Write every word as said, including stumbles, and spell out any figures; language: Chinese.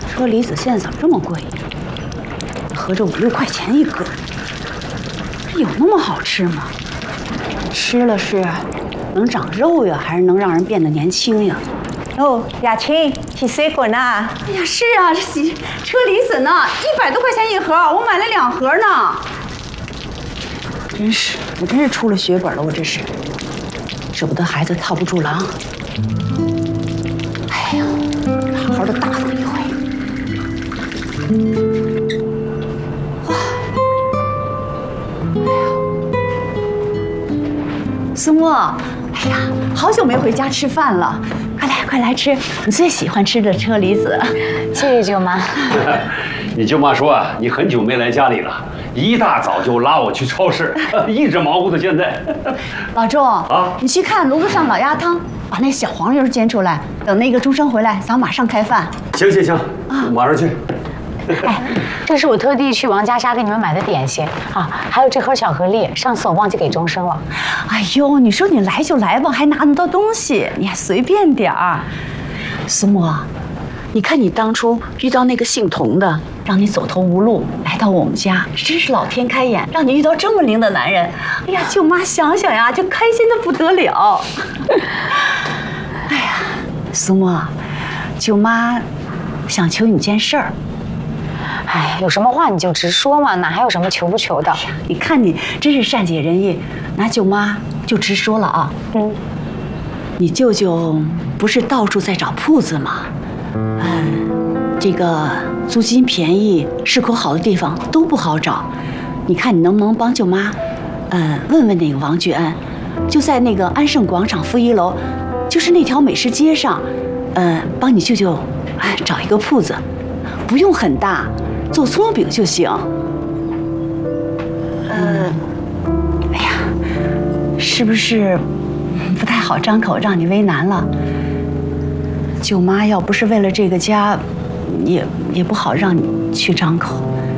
车厘子现在怎么这么贵？合着五六块钱一个，有那么好吃吗？吃了是能长肉呀，还是能让人变得年轻呀？ 哦，雅琴，洗水果呢？ 哎呀，是啊，这洗车厘子呢，一百多块钱一盒，我买了两盒呢。真是，我真是出了血本了，我这是，舍不得孩子套不住狼。哎呀，好好的大方一回。哇，哎呀，苏沫，哎呀，好久没回家吃饭了，快来快来吃你最喜欢吃的车厘子。 谢谢舅妈。 你舅妈说啊，你很久没来家里了，一大早就拉我去超市，一直忙活到现在。 老周啊， 你去看炉子上老鸭汤，把那小黄鱼煎出来，等那个钟声回来，咱马上开饭。 行行行，啊，马上去。 哎，这是我特地去王家沙给你们买的点心啊，还有这盒巧克力，上次我忘记给钟声了。 哎呦，你说你来就来吧，还拿那么多东西，你还随便点儿。苏沫，你看你当初遇到那个姓童的，让你走投无路来到我们家，真是老天开眼，让你遇到这么灵的男人。哎呀，舅妈想想呀，就开心的不得了。哎呀，苏沫，舅妈想求你件事儿。 哎，有什么话你就直说嘛，哪还有什么求不求的？ 你看你真是善解人意，拿舅妈就直说了啊。 嗯， 你舅舅不是到处在找铺子吗？嗯，这个租金便宜、市口好的地方都不好找。你看你能不能帮舅妈，呃，问问那个王觉安，就在那个安盛广场负一楼，就是那条美食街上，呃，帮你舅舅哎找一个铺子，不用很大。做葱饼就行。呃，哎呀，是不是不太好张口，让你为难了？舅妈要不是为了这个家，也也不好让你去张口。